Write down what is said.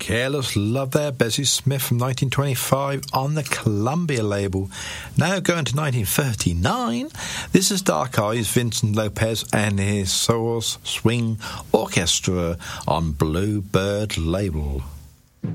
Careless Love there, Bessie Smith from 1925 on the Columbia label. Now going to 1939, this is Dark Eyes, Vincent Lopez and his Soul Swing Orchestra on Bluebird label.